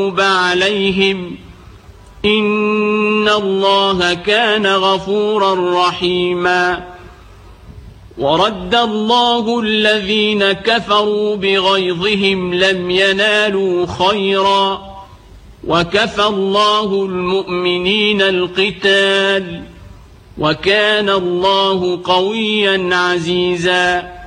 عليهم إن الله كان غفورا رحيما. ورد الله الذين كفروا بغيظهم لم ينالوا خيرا وكفى الله المؤمنين القتال وكان الله قويا عزيزا.